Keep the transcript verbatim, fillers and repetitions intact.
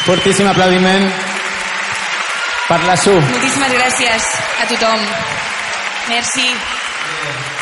Fortíssim aplaudiment per la Su. Moltíssimes gràcies a tothom. Merci.